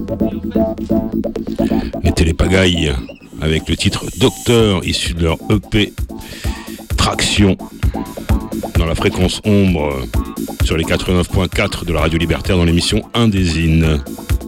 Mettez les pagailles avec le titre Docteur, issu de leur EP Traction, dans la fréquence ombre sur les 89.4 de la radio libertaire dans l'émission Indésine.